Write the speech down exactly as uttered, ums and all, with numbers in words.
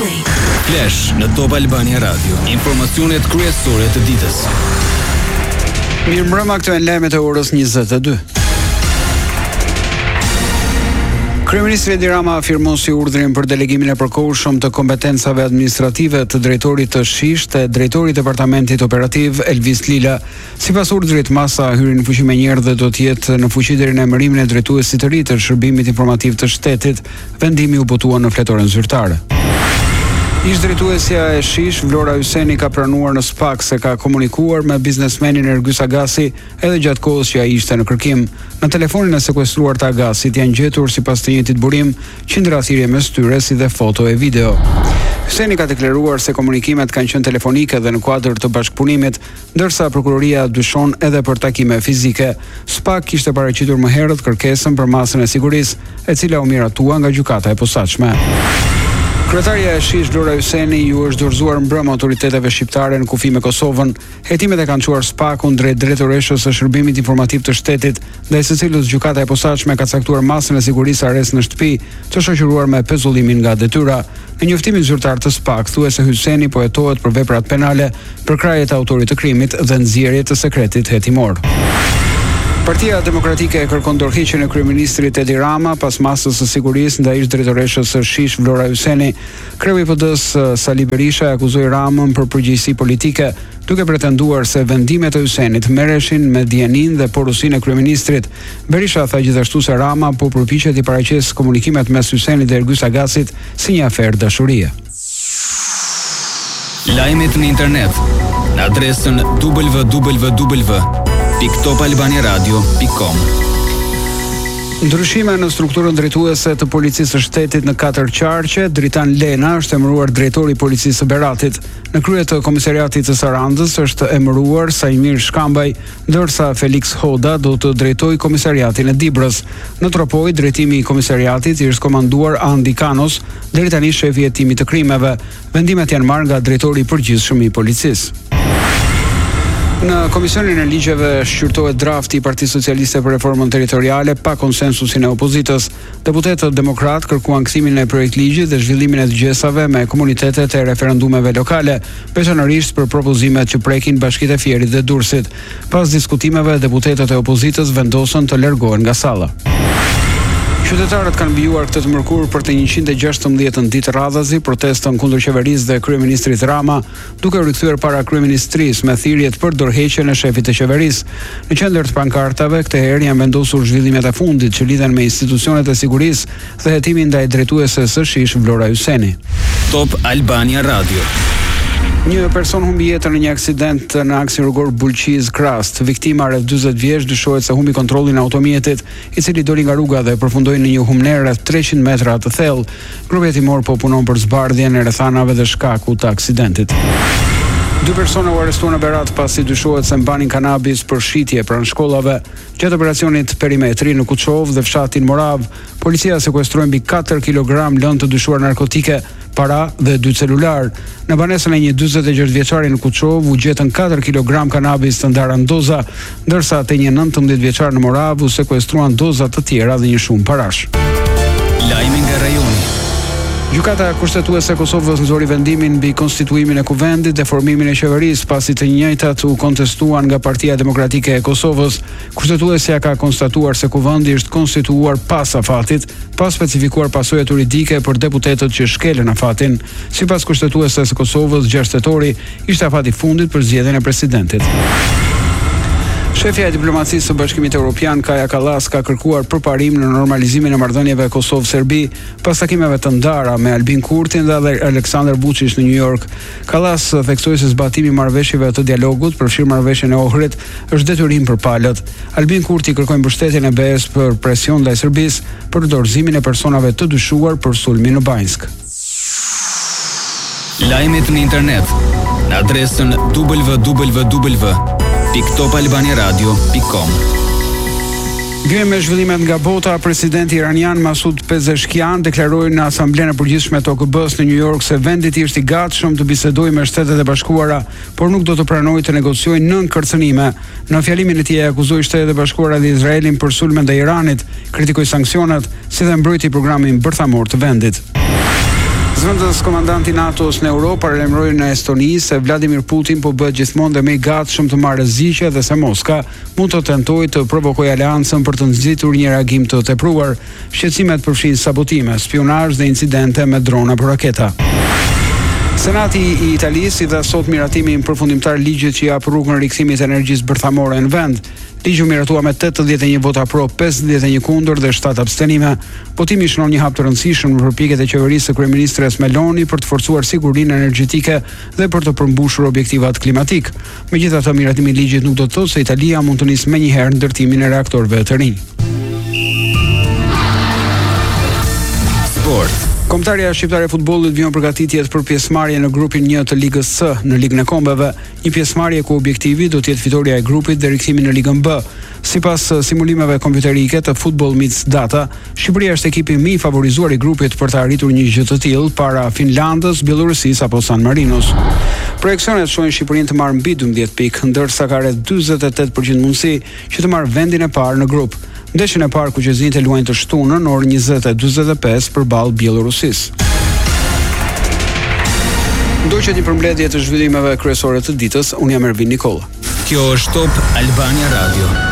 Play. Flash në Top Albania Radio. Informacionet kryesore të ditës. Mirëmbrëma, këto janë lajmet e orës njëzet e dy. Kryeministri Edi Rama afirmon si urdhrin për delegimin e përkohshëm të kompetencave administrative të drejtorit të S H I S të drejtorit departamentit operativ Elvis Lila. Sipas urdhrit, masa hyri në fuqi menjëherë dhe do të jetë në fuqi deri në emërimin e drejtuesit të ri të shërbimit informativ të shtetit. Vendimi u botua në fletoren zyrtare. Ish drejtuesja e S H I S, Vlora Hyseni, ka pranuar në SPAK se ka komunikuar me biznesmenin Ergys Agasi edhe gjatë kohës që ai ishte në kërkim. Në telefonin e sekuestruar të Agasit janë gjetur sipas të njëjtit burim qindra thirrje mes tyre si dhe foto e video. Hyseni ka deklaruar se komunikimet kanë qenë telefonike dhe në kuadër të bashkëpunimit, ndërsa prokuroria dyshon edhe për takime fizike. SPAK kishte paraqitur më herët kërkesën për masën e sigurisë, e cila u miratua nga gjykata e posaçme. Kryetarja e S H I S, Vlora Hyseni, ju është dorëzuar mbrëmë autoriteteve shqiptare në kufi me Kosovën. Hetimet e kanë çuar SPAK-un drejt drejtoreshës së shërbimit informativ të shtetit, ndaj së cilës gjykata e posaçme ka caktuar masën e sigurisë arrest në shtëpi, të shoqëruar me pezullimin nga detyra. Në njoftimin zyrtar të SPAK thuhet se Hyseni po hetohet për veprat penale, për krahjet e autorit të krimit dhe nxjerrje të sekretit hetimor. Partia Demokratike e kërkon dorëheqjen e kryeministrit Edi Rama pas masës së sigurisë ndaj ish drejtoreshës së S H I S Vlora Hyseni. Kreu i P D-s Sali Berisha akuzoi Ramën për përgjegjësi politike, duke pretenduar se vendimet e Hysenit merreshin me dijenin dhe porosinë e kryeministrit. Berisha tha gjithashtu se Rama po përpiqet i paraqesë komunikimet mes Hysenit dhe Ergys Agasit si një aferë dashurie. Lajmet në internet në adresën w w w pikë top albania radio pikë com. Ndryshime në strukturën drejtuese të policisë së shtetit në katër qarqe. Dritan Lena është emëruar drejtori i policisë së Beratit. Në krye të komisariatit të Sarandës është emëruar Sajmir Shkambaj, ndërsa Felix Hoda do të drejtojë komisariatin e Dibrës. Në Tropoj, drejtimi i komisariatit i është komanduar Andi Kanos, deri tani shefi i hetimit të krimeve. Vendimet janë marrë nga drejtori i përgjithshëm i policisë. Në Komisionin e Ligjeve shqyrtohet drafti i Partisë Socialiste për Reformën Territoriale pa konsensusin e opozitës. Deputetët demokrat kërkuan kthimin e projekt ligji dhe zhvillimin e dëgjesave me komunitetet e referendumeve lokale, veçanërisht për propozimet që prekin Bashkitë e Fierit dhe Durrësit. Pas diskutimeve, deputetët e opozitës vendosën të largohen nga salla. Qytetarët kanë bijuar këtë të mërkurë për të njëqind e gjashtëmbëdhjetën ditë radhazi protestën kundër qeverisë dhe kryeministrit Rama, duke u rikthyer para kryeministrisë me thirrjet për dorëheqjen e shefit të qeverisë. Në qendër të pankartave këtë herë janë vendosur zhvillimet e fundit që lidhen me institucionet e sigurisë dhe hetimin ndaj drejtueses së S H I S Vlora Hyseni. Top Albania Radio. Një person humbi jetën në një aksident në aksin rrugor Bulqiz Krast. Viktima rreth dyzet vjeç dyshohet se humbi kontrollin e automjetit, i cili doli nga rruga dhe përfundoi në një humner rreth treqind metra të thellë. Grupi hetimor po punon për zbardhjen e rrethanave dhe shkaku të aksidentit. Dy persona u arrestuan në Berat pasi dyshohet se mbanin kanabis për shitje pranë shkollave. Gjatë operacionit Perimetri në Kuçov dhe fshatin Morav, policia sekuestroi mbi katër kilogram lëndë të dyshuar narkotike, para dhe dy celular. Në banesën e një dyzet e gjashtë vjeçari në Kuçov u gjetën katër kilogram kanabis të ndarë në doza, ndërsa te një nëntëmbëdhjetë vjeçar në Morav u sekuestruan doza të tjera dhe një shumë parash. Lajmi nga rajoni. Gjykata kushtetuese e Kosovës nxori vendimin mbi konstituimin e kuvendit dhe formimin e qeverisë pasi të njëjtat u kontestuan nga Partia Demokratike e Kosovës. Kushtetuesja ka konstatuar se kuvendi është konstituuar pas afatit, pa specifikuar pasojat juridike për deputetët që shkelën afatin. Sipas kushtetueses së Kosovës, gjashtë tetori ishte afati i fundit për zgjedhjen e presidentit. Shefja e diplomacisë së Bashkimit Evropian Kaja Kallas ka kërkuar përparim në normalizimin e marrëdhënieve Kosovë-Serbi pas takimeve të ndara me Albin Kurtin dhe Aleksandar Vučić në New York. Kallas theksoi se zbatimi i marrëveshjeve të dialogut, përfshirë marrëveshjen e Ohrit, është detyrim për palët. Albin Kurti kërkoi mbështetjen e B E S për presion ndaj Serbisë për dorëzimin e personave të dyshuar për sulmin në Banjsk. Lajmet në internet në adresën w w w pikë top albania radio pikë com. Gjë me zhvillimet nga bota, presidenti iranian Masud Pezeshkian deklaroi në Asamblenë e Përgjithshme të O K B-s në New York se vendi i tij është i gatshëm të bisedojë me Shtetet e Bashkuara, por nuk do të pranojë të negociojë nën kërcënime. Në fjalimin e tij akuzoi Shtetet e Bashkuara dhe Izraelin për sulmen ndaj Iranit, kritikoi sanksionet, si dhe mbrojti programin bërthamor të vendit. Zëvendës komandanti NATO-s në Europë paralajmëroi në Estoni se Vladimir Putin po bëhet gjithmonë dhe më i gatshëm të marrë zgjidhje dhe se Moska mund të tentojë të provokojë aleancën për të nxitur një reagim të tepruar. Shqetësimet përfshin sabotime, spionazh dhe incidente me drona për raketa. Senati i Italisë i dha sot miratimin përfundimtar ligjit që jap rrugën rikthimit të energjisë bërthamore në vend. Ligji u miratua me tetëdhjetë e një vota pro, pesëdhjetë e një kundër dhe shtatë abstenime. Votimi shënon një hap të rëndësishëm në përpjekjet e qeverisë së kryeministres Meloni për të forcuar sigurinë energjetike dhe për të përmbushur objektivat klimatik. Megjithatë, miratimi i ligjit nuk do të thotë se Italia mund të nisë menjëherë ndërtimin e reaktorëve të rinj. Sport. Kombëtarja shqiptare e futbollit vjen përgatitjet për pjesëmarrje në grupin një të Ligës C në Ligën e Kombeve, një pjesëmarrje ku objektivi do të jetë fitoria e grupit dhe rikthimi në Ligën B. Sipas simulimeve kompjuterike të Football Meets Data, Shqipëria është ekipi më i favorizuar i grupit për të arritur një gjë të tillë para Finlandës, Bielorusisë apo San Marinos. Projeksionet shohin Shqipërinë të marrë mbi dymbëdhjetë pikë, ndërsa ka rreth dyzet e tetë përqind mundësi që të marrë vendin e parë në grup. Ndeshjen e parë kuqezinjtë luajnë të shtunën orë njëzet e dyzet e pesë përballë Bielorusisë. Ndoqet një përmbledhje të zhvillimeve kryesore të ditës, unë jam Ervin Nikolla. Kjo është Top Albania Radio.